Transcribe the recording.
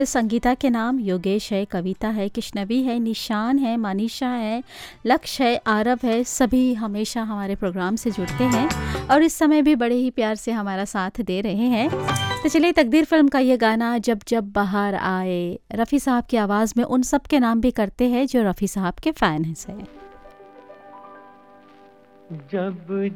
संगीता के नाम योगेश है, कविता है, किशनवी है, निशान है, मनीषा है, लक्ष्य है, आरव है, सभी हमेशा हमारे प्रोग्राम से जुड़ते हैं और इस समय भी बड़े ही प्यार से हमारा साथ दे रहे हैं। तो चलिए तकदीर फिल्म का ये गाना जब जब बाहर आए, रफ़ी साहब की आवाज़ में उन सब के नाम भी करते हैं जो रफ़ी साहब के फ़ैन हैं। जब